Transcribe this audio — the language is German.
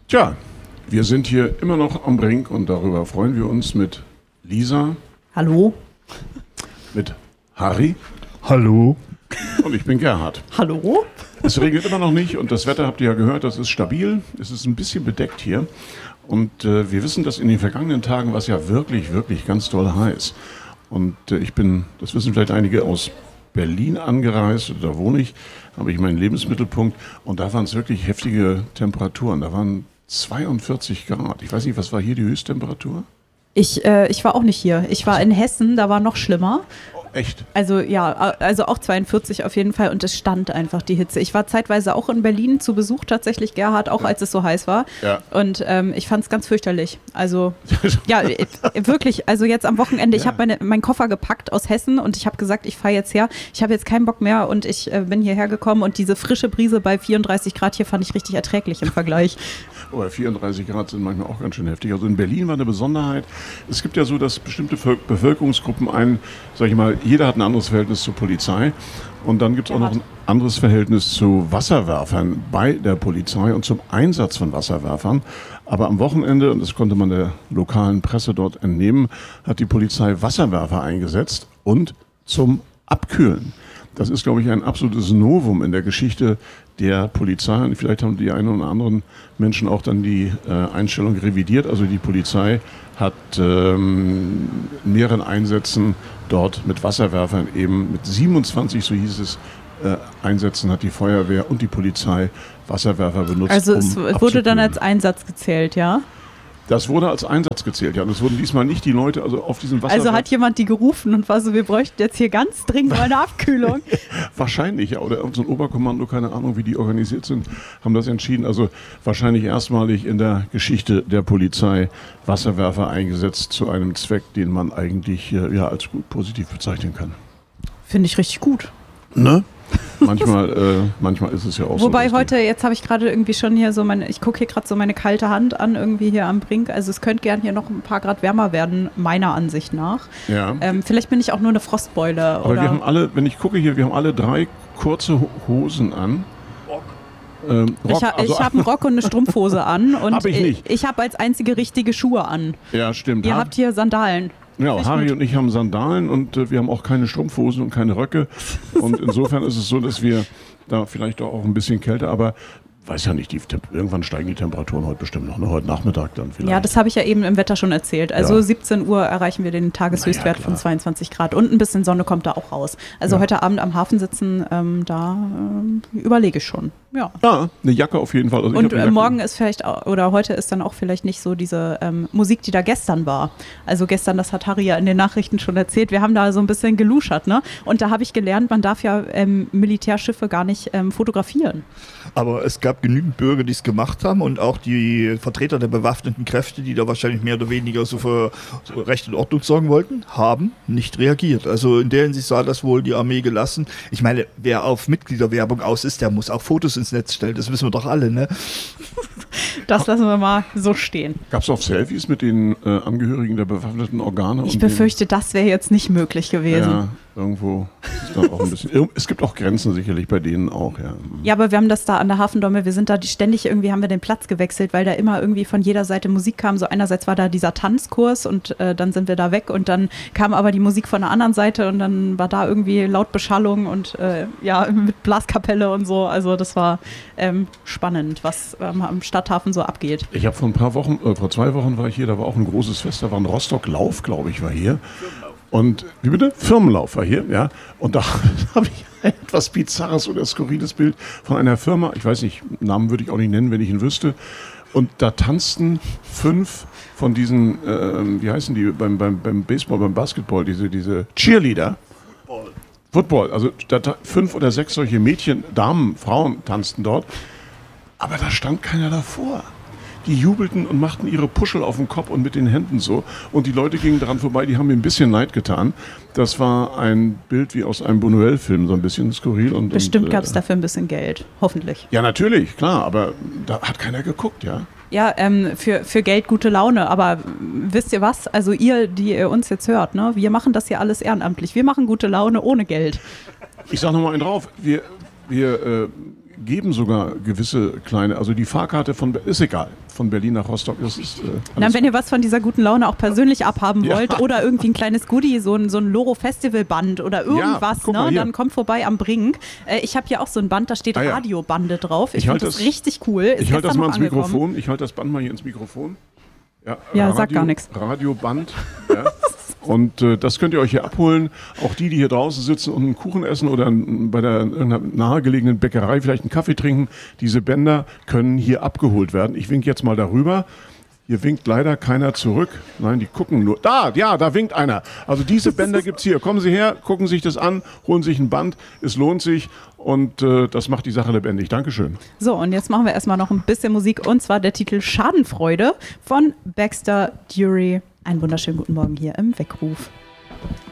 Tja, wir sind hier immer noch am Brink und darüber freuen wir uns mit Lisa. Hallo. Mit Harry. Hallo. Und ich bin Gerhard. Hallo. Es regnet immer noch nicht und das Wetter, habt ihr ja gehört, das ist stabil. Es ist ein bisschen bedeckt hier. Und wir wissen, dass in den vergangenen Tagen war es ja wirklich, wirklich ganz doll heiß. Und ich bin, das wissen vielleicht einige, aus Berlin angereist, da wohne ich, habe ich meinen Lebensmittelpunkt und da waren es wirklich heftige Temperaturen. Da waren 42 Grad. Ich weiß nicht, was war hier die Höchsttemperatur? Ich war auch nicht hier. Ich war in Hessen, da war noch schlimmer. Echt? Also ja, also auch 42 auf jeden Fall und es stand einfach die Hitze. Ich war zeitweise auch in Berlin zu Besuch tatsächlich, Gerhard, auch als es so heiß war. Ja. Und ich fand es ganz fürchterlich. Also ja, wirklich, also jetzt am Wochenende, ich habe meinen Koffer gepackt aus Hessen und ich habe gesagt, ich fahre jetzt her. Ich habe jetzt keinen Bock mehr und ich bin hierher gekommen und diese frische Brise bei 34 Grad hier fand ich richtig erträglich im Vergleich. Oh, 34 Grad sind manchmal auch ganz schön heftig. Also in Berlin war eine Besonderheit. Es gibt ja so, dass bestimmte Bevölkerungsgruppen sag ich mal, jeder hat ein anderes Verhältnis zur Polizei. Und dann gibt es auch noch ein anderes Verhältnis zu Wasserwerfern bei der Polizei und zum Einsatz von Wasserwerfern. Aber am Wochenende, und das konnte man der lokalen Presse dort entnehmen, hat die Polizei Wasserwerfer eingesetzt und zum Abkühlen. Das ist, glaube ich, ein absolutes Novum in der Geschichte der Polizei. Und vielleicht haben die einen oder anderen Menschen auch dann die Einstellung revidiert. Also die Polizei hat in mehreren Einsätzen dort mit Wasserwerfern eben mit 27, so hieß es, Einsätzen hat die Feuerwehr und die Polizei Wasserwerfer benutzt. Also es wurde dann als Einsatz gezählt, ja? Das wurde als Einsatz gezählt, ja. Und es wurden diesmal nicht die Leute auf diesen Wasserwerfer... Also hat jemand die gerufen und war so, wir bräuchten jetzt hier ganz dringend mal eine Abkühlung. Wahrscheinlich, ja. Oder so ein Oberkommando, keine Ahnung, wie die organisiert sind, haben das entschieden. Also wahrscheinlich erstmalig in der Geschichte der Polizei Wasserwerfer eingesetzt zu einem Zweck, den man eigentlich als gut positiv bezeichnen kann. Finde ich richtig gut. Ne? Manchmal ist es ja auch so. Wobei heute, jetzt habe ich gerade irgendwie schon hier so ich gucke hier gerade so meine kalte Hand an, irgendwie hier am Brink. Also es könnte gern hier noch ein paar Grad wärmer werden, meiner Ansicht nach. Ja. Vielleicht bin ich auch nur eine Frostbeule. Aber wir haben alle, wenn ich gucke hier, wir haben alle 3 kurze Hosen an. Ich habe einen Rock und eine Strumpfhose an und hab ich nicht. Ich habe als einzige richtige Schuhe an. Ja, stimmt. Ihr habt hier Sandalen. Ja, Harry und ich haben Sandalen und wir haben auch keine Strumpfhosen und keine Röcke. Und insofern ist es so, dass wir da vielleicht auch ein bisschen kälter, aber weiß ja nicht, irgendwann steigen die Temperaturen heute bestimmt noch, ne? Heute Nachmittag dann vielleicht. Ja, das habe ich ja eben im Wetter schon erzählt. Also 17 Uhr erreichen wir den Tageshöchstwert von 22 Grad und ein bisschen Sonne kommt da auch raus. Also heute Abend am Hafen sitzen, überlege ich schon. Ja, eine Jacke auf jeden Fall. Also und morgen ist vielleicht, oder heute ist dann auch vielleicht nicht so diese Musik, die da gestern war. Also gestern, das hat Harry ja in den Nachrichten schon erzählt, wir haben da so ein bisschen geluschert, ne? Und da habe ich gelernt, man darf ja Militärschiffe gar nicht fotografieren. Aber es gab genügend Bürger, die es gemacht haben und auch die Vertreter der bewaffneten Kräfte, die da wahrscheinlich mehr oder weniger so für Recht und Ordnung sorgen wollten, haben nicht reagiert. Also in der Hinsicht sah das wohl die Armee gelassen. Ich meine, wer auf Mitgliederwerbung aus ist, der muss auch Fotos ins Netz stellen. Das wissen wir doch alle, ne? Das lassen wir mal so stehen. Gab es auch Selfies mit den Angehörigen der bewaffneten Organe? Ich befürchte, das wäre jetzt nicht möglich gewesen. Ja, irgendwo ist da auch ein bisschen... Es gibt auch Grenzen sicherlich bei denen auch, ja. Ja, aber wir haben das da an der Hafendomme, wir sind da ständig irgendwie, haben wir den Platz gewechselt, weil da immer irgendwie von jeder Seite Musik kam. So einerseits war da dieser Tanzkurs und dann sind wir da weg und dann kam aber die Musik von der anderen Seite und dann war da irgendwie laut Beschallung und mit Blaskapelle und so. Also das war spannend, was am Stadthafen so abgeht. Ich habe vor 2 Wochen war ich hier, da war auch ein großes Fest, da war ein Rostock-Lauf, glaube ich, war hier. Und, wie bitte? Firmenlauf war hier, ja. Und da habe ich ein etwas bizarres oder skurriles Bild von einer Firma, ich weiß nicht, Namen würde ich auch nicht nennen, wenn ich ihn wüsste. Und da tanzten 5 von diesen, wie heißen die, beim Baseball, beim Basketball, diese Cheerleader. Football, also 5 oder 6 solche Mädchen, Damen, Frauen tanzten dort. Aber da stand keiner davor. Die jubelten und machten ihre Puschel auf den Kopf und mit den Händen so. Und die Leute gingen daran vorbei, die haben mir ein bisschen leid getan. Das war ein Bild wie aus einem Buñuel-Film, so ein bisschen skurril. Bestimmt gab es dafür ein bisschen Geld, hoffentlich. Ja, natürlich, klar, aber da hat keiner geguckt, ja. Ja, für Geld gute Laune, aber wisst ihr was? Also ihr, die ihr uns jetzt hört, ne? Wir machen das hier alles ehrenamtlich. Wir machen gute Laune ohne Geld. Ich sag nochmal einen drauf, wir geben sogar gewisse kleine, also die Fahrkarte ist egal, von Berlin nach Rostock ist Na, wenn ihr was von dieser guten Laune auch persönlich abhaben wollt oder irgendwie ein kleines Goodie, so ein Loro-Festival-Band oder irgendwas, guck mal hier. Dann kommt vorbei am Brink. Ich habe hier auch so ein Band, da steht ja. Radiobande drauf. Ich Ich finde halte das richtig cool. Ist Ich halte das gestern mal noch ins angekommen. Mikrofon. Ich halte das Band mal hier ins Mikrofon. Ja, sag gar nichts. Radioband. Ja. Und das könnt ihr euch hier abholen. Auch die hier draußen sitzen und einen Kuchen essen oder bei irgendeiner nahegelegenen Bäckerei vielleicht einen Kaffee trinken. Diese Bänder können hier abgeholt werden. Ich winke jetzt mal darüber. Hier winkt leider keiner zurück. Nein, die gucken nur. Da winkt einer. Also diese Bänder gibt es hier. Kommen Sie her, gucken sich das an, holen sich ein Band. Es lohnt sich und das macht die Sache lebendig. Dankeschön. So, und jetzt machen wir erstmal noch ein bisschen Musik und zwar der Titel Schadenfreude von Baxter Dury. Einen wunderschönen guten Morgen hier im Weckruf.